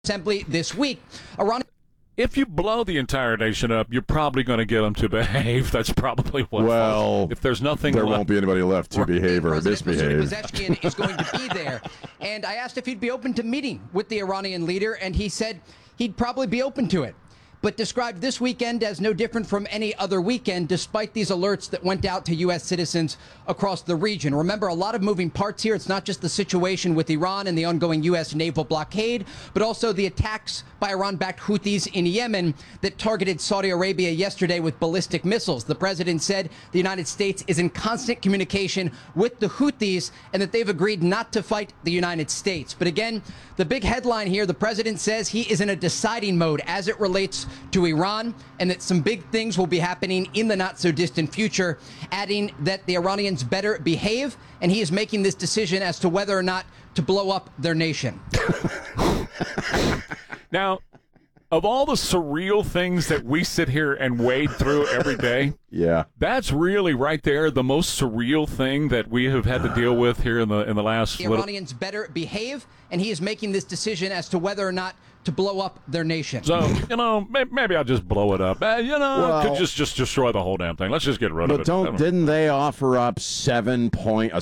Assembly this week. Iran. If you blow the entire nation up, you're probably going to get them to behave. That's probably what. Well, if there's nothing, there left, won't be anybody left to behave or misbehave. Pezeshkian is going to be there, and I asked if he'd be open to meeting with the Iranian leader, and he said he'd probably be open to it, but described this weekend as no different from any other weekend, despite these alerts that went out to U.S. citizens across the region. Remember, a lot of moving parts here. It's not just the situation with Iran and the ongoing U.S. naval blockade, but also the attacks by Iran-backed Houthis in Yemen that targeted Saudi Arabia yesterday with ballistic missiles. The president said the United States is in constant communication with the Houthis and that they've agreed not to fight the United States. But again, the big headline here, the president says he is in a deciding mode as it relates to Iran, and that some big things will be happening in the not-so-distant future, adding that the Iranians better behave, and he is making this decision as to whether or not to blow up their nation. Now, of all the surreal things that we sit here and wade through every day, yeah, that's really right there the most surreal thing that we have had to deal with here in the last. The Iranians better behave, and he is making this decision as to whether or not to blow up their nation. So, maybe I'll just blow it up. Could just destroy the whole damn thing. Let's just get rid of it. But didn't they offer up a 7-point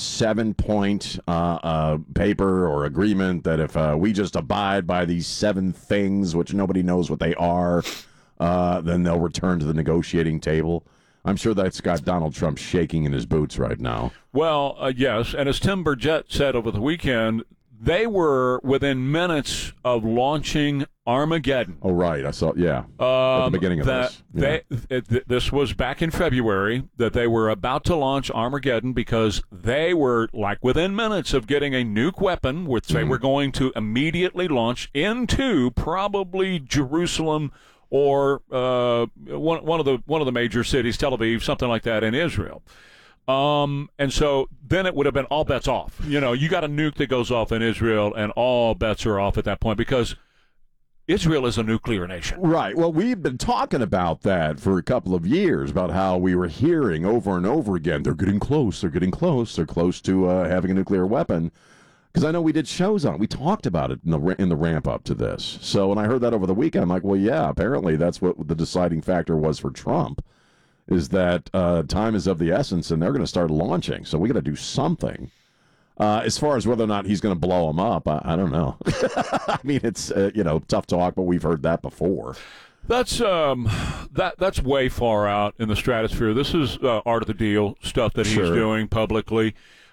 paper or agreement that if we just abide by these 7 things, which nobody knows what they are, then they'll return to the negotiating table? I'm sure that's got Donald Trump shaking in his boots right now. Well, yes, and as Tim Burchett said over the weekend, they were within minutes of launching Armageddon. Oh, right. I saw, yeah, at the beginning of this. Yeah. This was back in February, that they were about to launch Armageddon because they were, like, within minutes of getting a nuke weapon, which they were going to immediately launch into probably Jerusalem or one of the major cities, Tel Aviv, something like that, in Israel. And so then it would have been all bets off. You got a nuke that goes off in Israel, and all bets are off at that point because Israel is a nuclear nation. Right. Well, we've been talking about that for a couple of years, about how we were hearing over and over again, they're getting close, they're close to having a nuclear weapon. Because I know we did shows on it. We talked about it in the ramp up to this. So when I heard that over the weekend, I'm like, well, yeah, apparently that's what the deciding factor was for Trump. Is that time is of the essence, and they're going to start launching. So we got to do something. As far as whether or not he's going to blow them up, I don't know. I mean, it's tough talk, but we've heard that before. That's that's way far out in the stratosphere. This is art of the deal stuff that he's doing publicly.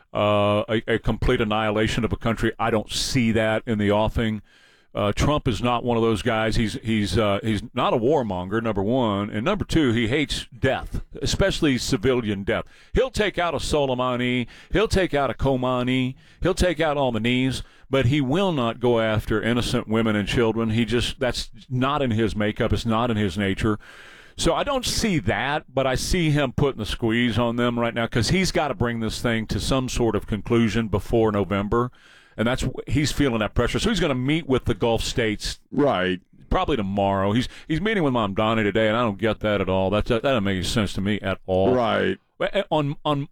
A complete annihilation of a country. I don't see that in the offing. Trump is not one of those guys. He's not a warmonger, number one, and number two, he hates death, especially civilian death. He'll take out a Soleimani, he'll take out a Khamenei, he'll take out all the knees, but he will not go after innocent women and children. That's not in his makeup. It's not in his nature. So I don't see that, but I see him putting the squeeze on them right now because he's got to bring this thing to some sort of conclusion before November. And he's feeling that pressure. So he's going to meet with the Gulf states, right? Probably tomorrow. He's meeting with Mamdani today, and I don't get that at all. That doesn't make any sense to me at all. Right. On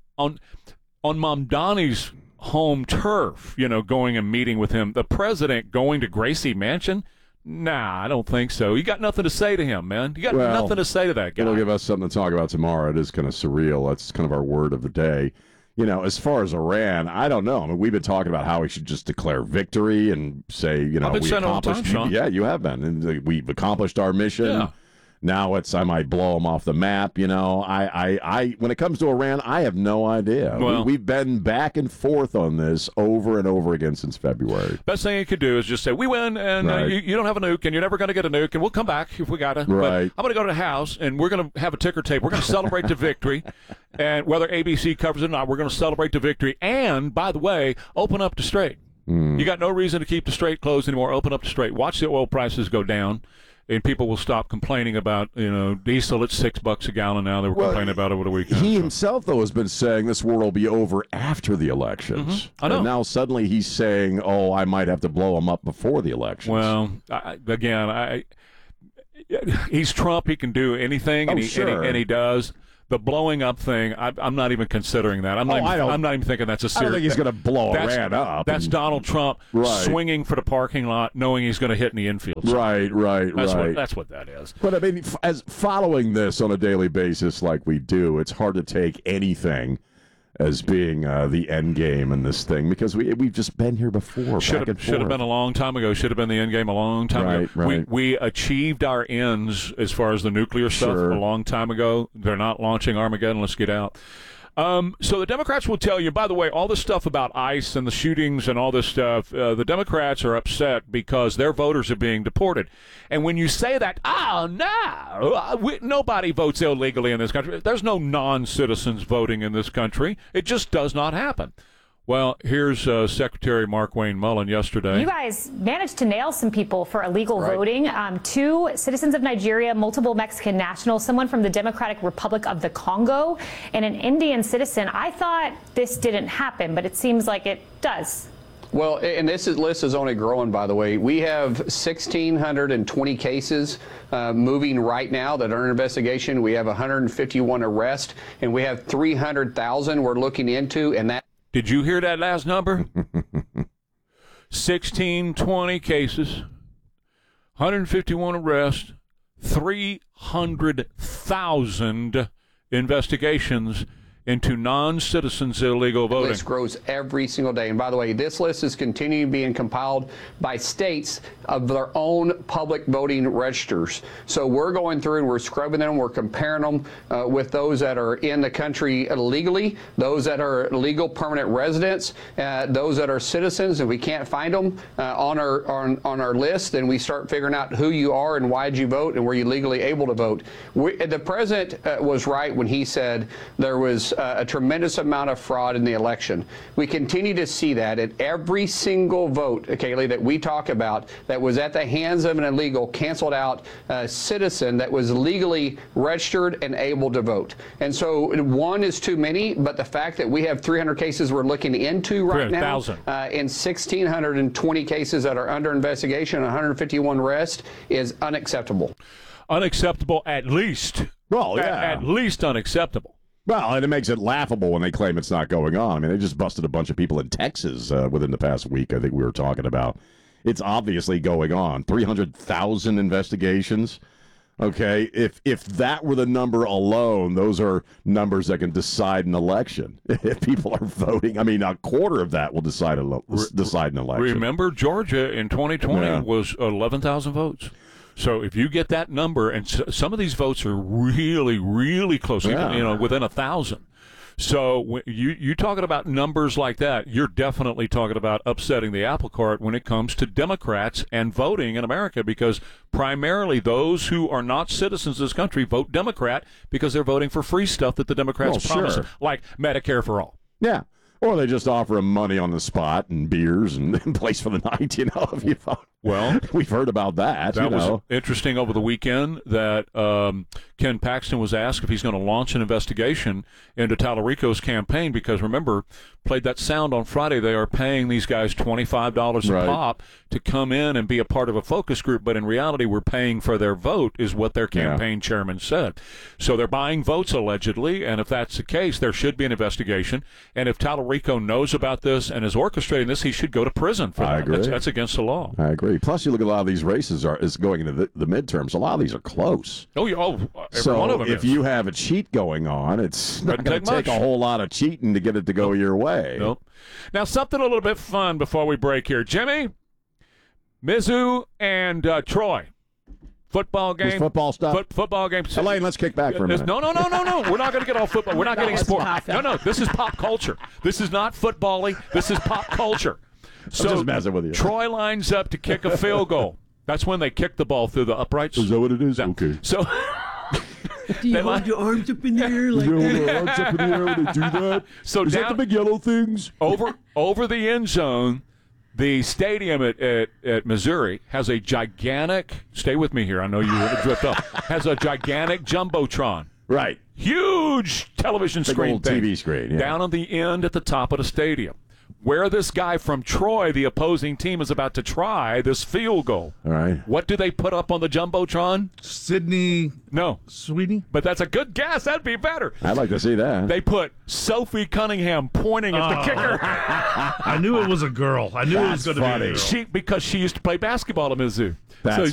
Mamdani's home turf, going and meeting with him, the president going to Gracie Mansion. Nah, I don't think so. You got nothing to say to him, man. You got nothing to say to that guy. It'll give us something to talk about tomorrow. It is kind of surreal. That's kind of our word of the day. As far as Iran, I don't know. I mean, we've been talking about how we should just declare victory and say, I've been we saying all the accomplished. time, Sean. Yeah, you have been, and we've accomplished our mission. Yeah. Now I might blow them off the map. I when it comes to Iran, I have no idea. Well, we've been back and forth on this over and over again since February. Best thing you could do is just say, we win, and you don't have a nuke, and you're never going to get a nuke, and we'll come back if we got to. Right. But I'm going to go to the house, and we're going to have a ticker tape. We're going to celebrate the victory, and whether ABC covers it or not, we're going to celebrate the victory. And, by the way, open up the Strait. You got no reason to keep the Strait closed anymore. Open up the Strait. Watch the oil prices go down. And people will stop complaining about, diesel at $6 a gallon now. They were complaining about it over the weekend. He himself, though, has been saying this war will be over after the elections. I know. And now suddenly he's saying, I might have to blow him up before the elections. Well, he's Trump. He can do anything, and he does. The blowing up thing, I'm not even considering that. I'm not even thinking that's a serious. I don't think he's going to blow Iran up. That's Donald Trump swinging for the parking lot, knowing he's going to hit in the infield. Right. That's what that is. But I mean, as following this on a daily basis like we do, it's hard to take anything as being the end game in this thing, because we've just been here before. Should have been a long time ago. Should have been the end game a long time ago. Right. We achieved our ends as far as the nuclear stuff a long time ago. They're not launching Armageddon. Let's get out. So the Democrats will tell you, by the way, all this stuff about ICE and the shootings and all this stuff, the Democrats are upset because their voters are being deported. And when you say that, nobody votes illegally in this country. There's no non-citizens voting in this country. It just does not happen. Well, here's Secretary Markwayne Mullin yesterday. You guys managed to nail some people for illegal voting. 2 citizens of Nigeria, multiple Mexican nationals, someone from the Democratic Republic of the Congo, and an Indian citizen. I thought this didn't happen, but it seems like it does. Well, and this list is only growing, by the way. We have 1,620 cases moving right now that are under investigation. We have 151 arrests, and we have 300,000 we're looking into, and that. Did you hear that last number? 1,620 cases, 151 arrests, 300,000 investigations into non-citizens' illegal voting. This grows every single day. And by the way, this list is continuing being compiled by states of their own public voting registers. So we're going through and we're scrubbing them. We're comparing them with those that are in the country illegally, those that are legal permanent residents, those that are citizens. If we can't find them on our list, then we start figuring out who you are and why did you vote and were you legally able to vote. The president was right when he said there was a tremendous amount of fraud in the election. We continue to see that at every single vote, Kayleigh, that we talk about that was at the hands of an illegal, canceled out citizen that was legally registered and able to vote. And so one is too many, but the fact that we have 300 cases we're looking into right now, in 1,620 cases that are under investigation, 151 arrests, is unacceptable. Unacceptable at least. Well, yeah. At least unacceptable. Well, and it makes it laughable when they claim it's not going on. I mean, they just busted a bunch of people in Texas within the past week, I think we were talking about. It's obviously going on. 300,000 investigations. Okay, if that were the number alone, those are numbers that can decide an election. If people are voting, I mean, a quarter of that will decide an election. Remember, Georgia in 2020 was 11,000 votes. So if you get that number, and some of these votes are really, really close, within 1,000. So when you talking about numbers like that, you're definitely talking about upsetting the apple cart when it comes to Democrats and voting in America, because primarily those who are not citizens of this country vote Democrat because they're voting for free stuff that the Democrats promise, like Medicare for all. Yeah. Or they just offer them money on the spot and beers and place for the night, if you thought. Well, we've heard about that. That was interesting over the weekend that Ken Paxton was asked if he's going to launch an investigation into Tallarico's campaign, because, remember, played that sound on Friday. They are paying these guys $25 a pop to come in and be a part of a focus group, but in reality we're paying for their vote, is what their campaign chairman said. So they're buying votes, allegedly, and if that's the case, there should be an investigation. And if Tallarico knows about this and is orchestrating this, he should go to prison for that. I agree. That's against the law. I agree. Plus, you look at a lot of these races is going into the midterms. A lot of these are close. Every one of them if is. you have a cheat going on, it's not going to take much. a whole lot of cheating to get it to go your way. Nope. Now, something a little bit fun before we break here. Jimmy, Mizzou, and Troy. Football game. Football stuff. Football game. Elaine, let's kick back for a minute. No. We're not going to get all football. We're not getting sport. No. This is pop culture. This is not football-y. This is pop culture. So I'm just messing with you. Troy lines up to kick a field goal. That's when they kick the ball through the uprights. Is that what it is? Okay. So do you hold your arms up in the air like that? Your arms up in the air when they do that? So is that the big yellow things? Over the end zone, the stadium at Missouri has a gigantic, stay with me here, I know you want to drift off, has a gigantic Jumbotron. Right. Huge television screen thing. TV screen, yeah. Down on the end at the top of the stadium. where this guy from Troy, the opposing team, is about to try this field goal. All right. What do they put up on the Jumbotron? Sydney. No. Sweeney? But that's a good guess. That'd be better. I'd like to see that. They put Sophie Cunningham pointing at the kicker. I knew it was a girl. I knew it was going to be a girl. Because she used to play basketball at Mizzou. That's so